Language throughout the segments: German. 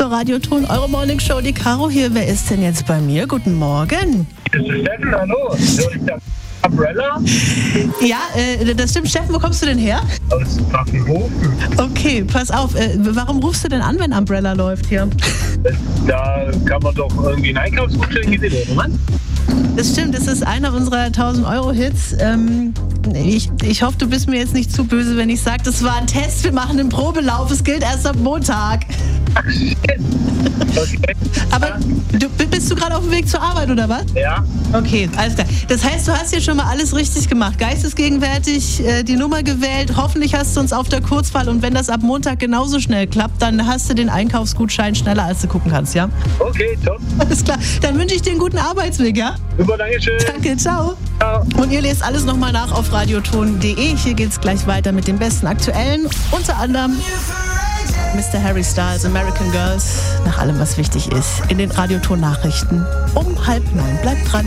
zur Radioton, eure Morning Show. Die Caro hier. Wer ist denn jetzt bei mir? Guten Morgen. Das ist Steffen, hallo. Umbrella? Ja, das stimmt. Steffen, wo kommst du denn her? Aus Pfaffenhofen. Okay, pass auf. Warum rufst du denn an, wenn Umbrella läuft hier? Da kann man doch irgendwie einen Einkaufsgutschein gewinnen, oder Mann? Das stimmt, das ist einer unserer 1000-Euro-Hits. Ich hoffe, du bist mir jetzt nicht zu böse, wenn ich sage, das war ein Test. Wir machen einen Probelauf. Es gilt erst ab Montag. Ach, shit. Okay. Aber bist du gerade auf dem Weg zur Arbeit, oder was? Ja. Okay, alles klar. Das heißt, du hast hier schon mal alles richtig gemacht. Geistesgegenwärtig die Nummer gewählt. Hoffentlich hast du uns auf der Kurzwahl. Und wenn das ab Montag genauso schnell klappt, dann hast du den Einkaufsgutschein schneller, als du gucken kannst, ja? Okay, top. Alles klar. Dann wünsche ich dir einen guten Arbeitsweg, ja? Super, danke schön. Danke, ciao. Ciao. Und ihr lest alles nochmal nach auf radioton.de. Hier geht's gleich weiter mit dem besten Aktuellen. Unter anderem Mr. Harry Styles, American Girls. Nach allem, was wichtig ist. In den Radioton-Nachrichten um 8:30. Bleibt dran.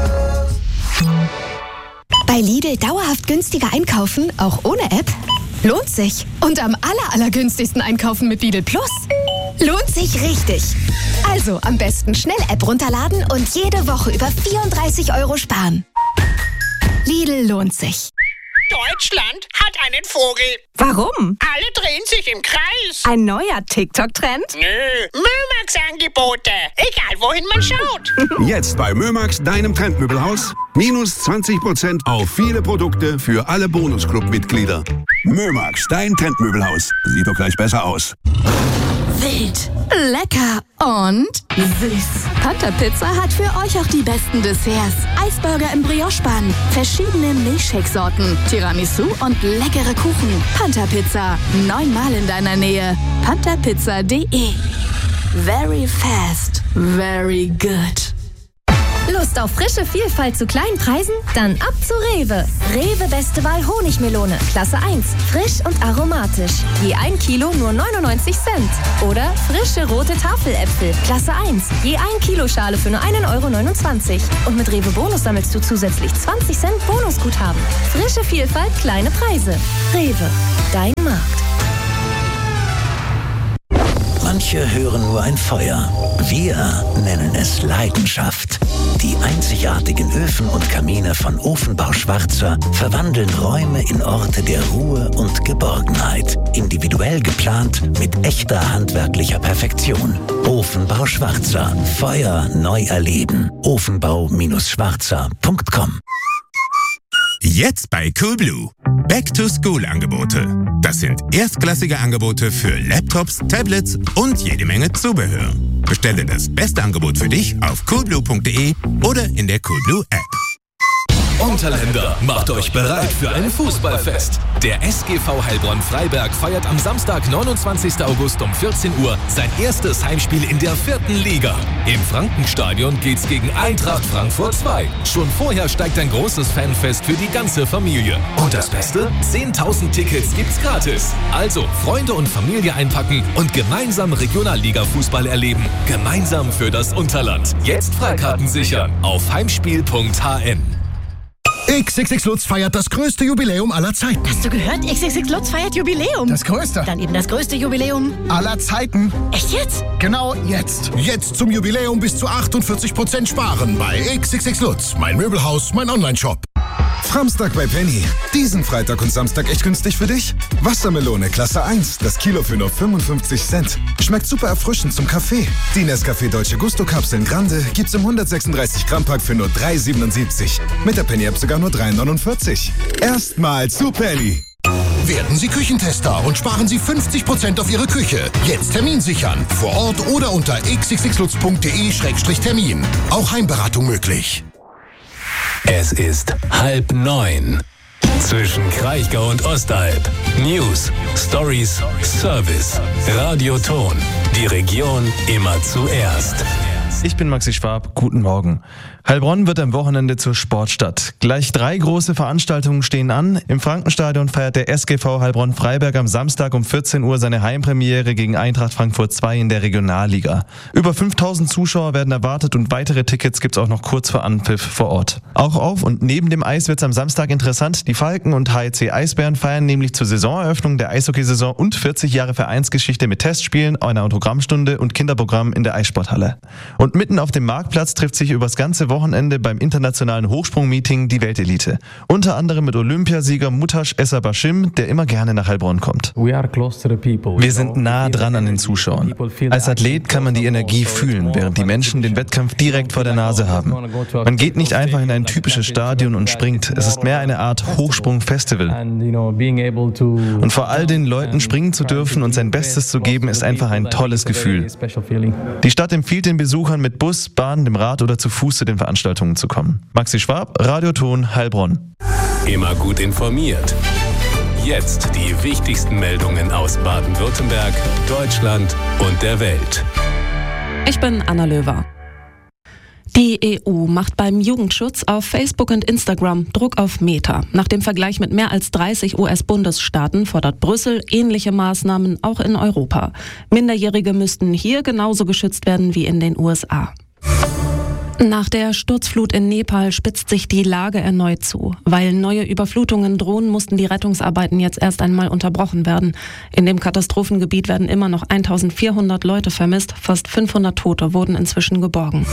Bei Lidl dauerhaft günstiger einkaufen, auch ohne App? Lohnt sich. Und am allergünstigsten einkaufen mit Lidl Plus? Lohnt sich richtig. Also am besten schnell App runterladen und jede Woche über 34 € sparen. Lidl lohnt sich. Deutschland hat einen Vogel. Warum? Alle drehen sich im Kreis. Ein neuer TikTok-Trend? Nö, Mömax-Angebote. Egal, wohin man schaut. Jetzt bei Mömax, deinem Trendmöbelhaus. Minus 20% auf viele Produkte für alle Bonusclub-Mitglieder. Mömax, dein Trendmöbelhaus. Sieht doch gleich besser aus. Wild, lecker und süß. Panta Pizza hat für euch auch die besten Desserts. Eisburger im Brioche-Bann, verschiedene Milchshake-Sorten, Tiramisu und leckere Kuchen. Panta Pizza, 9-mal in deiner Nähe. pantapizza.de. Very fast, very good. Lust auf frische Vielfalt zu kleinen Preisen? Dann ab zu Rewe. Rewe Beste Wahl Honigmelone, Klasse 1. Frisch und aromatisch. Je 1 Kilo nur 99 Cent. Oder frische rote Tafeläpfel, Klasse 1. Je 1 Kilo Schale für nur 1,29 €. Und mit Rewe Bonus sammelst du zusätzlich 20 Cent Bonusguthaben. Frische Vielfalt, kleine Preise. Rewe, dein Markt. Manche hören nur ein Feuer. Wir nennen es Leidenschaft. Die einzigartigen Öfen und Kamine von Ofenbau Schwarzer verwandeln Räume in Orte der Ruhe und Geborgenheit. Individuell geplant mit echter handwerklicher Perfektion. Ofenbau Schwarzer. Feuer neu erleben. ofenbau-schwarzer.com. Jetzt bei Coolblue. Back-to-School-Angebote. Das sind erstklassige Angebote für Laptops, Tablets und jede Menge Zubehör. Bestelle das beste Angebot für dich auf coolblue.de oder in der Coolblue App. Unterländer, macht euch bereit für ein Fußballfest. Der SGV Heilbronn-Freiberg feiert am Samstag, 29. August um 14 Uhr sein erstes Heimspiel in der 4. Liga. Im Frankenstadion geht's gegen Eintracht Frankfurt 2. Schon vorher steigt ein großes Fanfest für die ganze Familie. Und das Beste? 10.000 Tickets gibt's gratis. Also Freunde und Familie einpacken und gemeinsam Regionalliga-Fußball erleben. Gemeinsam für das Unterland. Jetzt Freikarten sichern auf heimspiel.hn. XXX Lutz feiert das größte Jubiläum aller Zeiten. Hast du gehört? XXX Lutz feiert Jubiläum. Das größte. Dann eben das größte Jubiläum aller Zeiten. Echt jetzt? Genau jetzt. Jetzt zum Jubiläum bis zu 48% sparen bei XXX Lutz. Mein Möbelhaus, mein Online-Shop. Samstag bei Penny. Diesen Freitag und Samstag echt günstig für dich? Wassermelone Klasse 1, das Kilo für nur 55 Cent. Schmeckt super erfrischend zum Kaffee. Die Nescafé Dolce Gusto Kapseln Grande gibt's im 136 Gramm Pack für nur 3,77. Mit der Penny App sogar nur 3,49. Erstmal zu Penny. Werden Sie Küchentester und sparen Sie 50% auf Ihre Küche. Jetzt Termin sichern. Vor Ort oder unter xxxlutz.de/termin. Auch Heimberatung möglich. Es ist 8:30. Zwischen Kraichgau und Ostalb. News, Stories, Service. Radioton. Die Region immer zuerst. Ich bin Maxi Schwab, guten Morgen. Heilbronn wird am Wochenende zur Sportstadt. Gleich 3 große Veranstaltungen stehen an. Im Frankenstadion feiert der SGV Heilbronn-Freiberg am Samstag um 14 Uhr seine Heimpremiere gegen Eintracht Frankfurt 2 in der Regionalliga. Über 5000 Zuschauer werden erwartet und weitere Tickets gibt's auch noch kurz vor Anpfiff vor Ort. Auch auf und neben dem Eis wird's am Samstag interessant. Die Falken und HEC Eisbären feiern nämlich zur Saisoneröffnung der Eishockeysaison und 40 Jahre Vereinsgeschichte mit Testspielen, einer Autogrammstunde und Kinderprogramm in der Eissporthalle. Und mitten auf dem Marktplatz trifft sich übers ganze Wochenende beim internationalen Hochsprung-Meeting die Weltelite. Unter anderem mit Olympiasieger Mutaş Esa-Bashim, der immer gerne nach Heilbronn kommt. Wir sind nah dran an den Zuschauern. Als Athlet kann man die Energie fühlen, während die Menschen den Wettkampf direkt vor der Nase haben. Man geht nicht einfach in ein typisches Stadion und springt. Es ist mehr eine Art Hochsprung-Festival. Und vor all den Leuten springen zu dürfen und sein Bestes zu geben, ist einfach ein tolles Gefühl. Die Stadt empfiehlt den Besuchern mit Bus, Bahn, dem Rad oder zu Fuß zu den Veranstaltungen zu kommen. Maxi Schwab, Radioton, Heilbronn. Immer gut informiert. Jetzt die wichtigsten Meldungen aus Baden-Württemberg, Deutschland und der Welt. Ich bin Anna Löwer. Die EU macht beim Jugendschutz auf Facebook und Instagram Druck auf Meta. Nach dem Vergleich mit mehr als 30 US-Bundesstaaten fordert Brüssel ähnliche Maßnahmen auch in Europa. Minderjährige müssten hier genauso geschützt werden wie in den USA. Nach der Sturzflut in Nepal spitzt sich die Lage erneut zu. Weil neue Überflutungen drohen, mussten die Rettungsarbeiten jetzt erst einmal unterbrochen werden. In dem Katastrophengebiet werden immer noch 1400 Leute vermisst. Fast 500 Tote wurden inzwischen geborgen.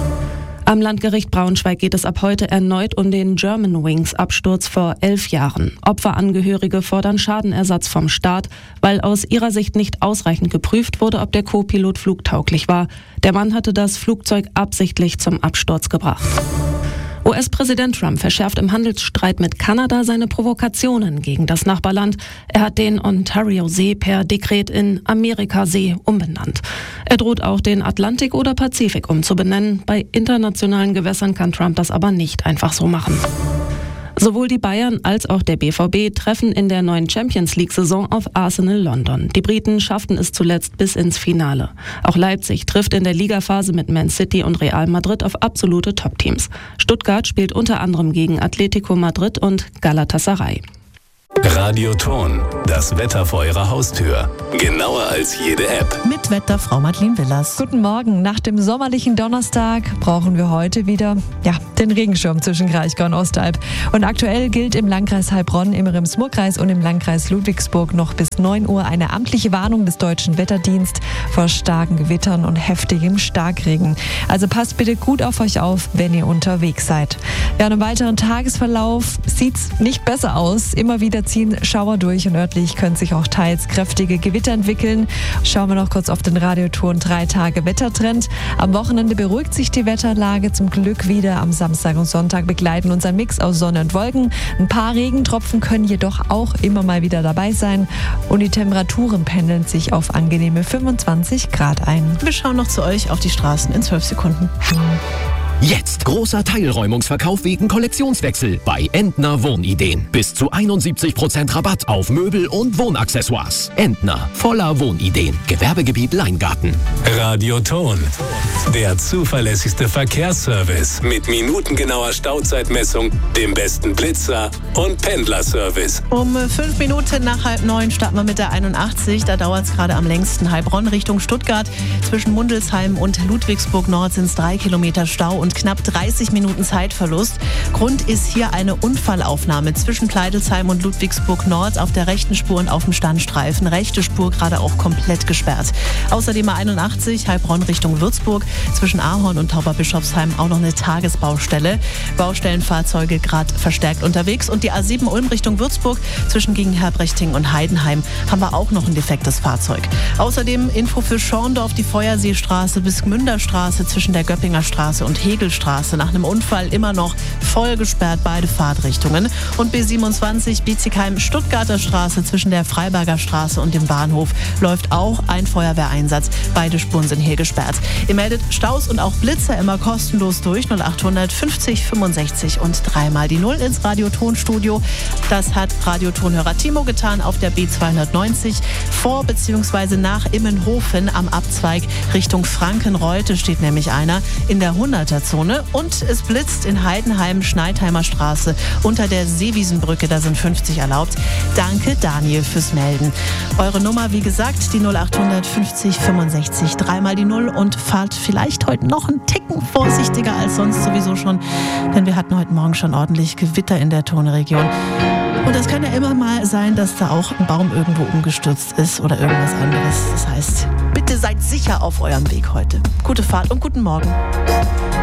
Am Landgericht Braunschweig geht es ab heute erneut um den Germanwings-Absturz vor 11 Jahren. Opferangehörige fordern Schadenersatz vom Staat, weil aus ihrer Sicht nicht ausreichend geprüft wurde, ob der Co-Pilot flugtauglich war. Der Mann hatte das Flugzeug absichtlich zum Absturz gebracht. US-Präsident Trump verschärft im Handelsstreit mit Kanada seine Provokationen gegen das Nachbarland. Er hat den Ontario-See per Dekret in Amerikasee umbenannt. Er droht auch, den Atlantik oder Pazifik umzubenennen. Bei internationalen Gewässern kann Trump das aber nicht einfach so machen. Sowohl die Bayern als auch der BVB treffen in der neuen Champions-League-Saison auf Arsenal London. Die Briten schafften es zuletzt bis ins Finale. Auch Leipzig trifft in der Ligaphase mit Man City und Real Madrid auf absolute Top-Teams. Stuttgart spielt unter anderem gegen Atletico Madrid und Galatasaray. Radioton, das Wetter vor Ihrer Haustür. Genauer als jede App. Mit Wetterfrau Madeleine Willers. Guten Morgen. Nach dem sommerlichen Donnerstag brauchen wir heute wieder den Regenschirm zwischen Kraichgau und Ostalb. Und aktuell gilt im Landkreis Heilbronn, im Rems-Murr-Kreis und im Landkreis Ludwigsburg noch bis 9 Uhr eine amtliche Warnung des Deutschen Wetterdienstes vor starken Gewittern und heftigem Starkregen. Also passt bitte gut auf euch auf, wenn ihr unterwegs seid. Ja, und im weiteren Tagesverlauf sieht's nicht besser aus. Immer wieder ziehen Schauer durch und örtlich können sich auch teils kräftige Gewitter entwickeln. Schauen wir noch kurz auf den Radioton 3-Tage-Wettertrend. Am Wochenende beruhigt sich die Wetterlage zum Glück wieder. Am Samstag und Sonntag begleiten uns ein Mix aus Sonne und Wolken. Ein paar Regentropfen können jedoch auch immer mal wieder dabei sein. Und die Temperaturen pendeln sich auf angenehme 25 Grad ein. Wir schauen noch zu euch auf die Straßen in 12 Sekunden. Jetzt großer Teilräumungsverkauf wegen Kollektionswechsel bei Entner Wohnideen. Bis zu 71% Rabatt auf Möbel und Wohnaccessoires. Entner, voller Wohnideen. Gewerbegebiet Leingarten. Radioton, der zuverlässigste Verkehrsservice mit minutengenauer Stauzeitmessung, dem besten Blitzer und Pendlerservice. Um 5 Minuten nach 8:30 starten wir mit der 81. Da dauert es gerade am längsten. Heilbronn Richtung Stuttgart. Zwischen Mundelsheim und Ludwigsburg Nord sind es 3 Kilometer Stau und knapp 30 Minuten Zeitverlust. Grund ist hier eine Unfallaufnahme zwischen Pleidelsheim und Ludwigsburg Nord auf der rechten Spur und auf dem Standstreifen. Rechte Spur gerade auch komplett gesperrt. Außerdem A81 Heilbronn Richtung Würzburg. Zwischen Ahorn und Tauberbischofsheim auch noch eine Tagesbaustelle. Baustellenfahrzeuge gerade verstärkt unterwegs. Und die A7 Ulm Richtung Würzburg zwischen Gegenherbrechting und Heidenheim haben wir auch noch ein defektes Fahrzeug. Außerdem Info für Schorndorf, die Feuerseestraße bis Gmünderstraße zwischen der Göppinger Straße und Hegen Kegelstraße nach einem Unfall immer noch voll gesperrt, beide Fahrtrichtungen. Und B27 Bietigheim-Stuttgarter Straße zwischen der Freiberger Straße und dem Bahnhof läuft auch ein Feuerwehreinsatz. Beide Spuren sind hier gesperrt. Ihr meldet Staus und auch Blitzer immer kostenlos durch 0800 50 65 und 3 mal die 0 ins Radiotonstudio. Das hat Radiotonhörer Timo getan auf der B290 vor bzw. nach Immenhofen am Abzweig Richtung Frankenreute steht nämlich einer in der 100er-Zone und es blitzt in Heidenheim, Schneidheimer Straße unter der Seewiesenbrücke, da sind 50 erlaubt. Danke Daniel fürs Melden. Eure Nummer, wie gesagt, die 0800 50 65 3 mal die 0 und fahrt vielleicht heute noch einen Ticken vorsichtiger als sonst sowieso schon, denn wir hatten heute Morgen schon ordentlich Gewitter in der Tone-Region. Und das kann ja immer mal sein, dass da auch ein Baum irgendwo umgestürzt ist oder irgendwas anderes. Das heißt, bitte seid sicher auf eurem Weg heute. Gute Fahrt und guten Morgen.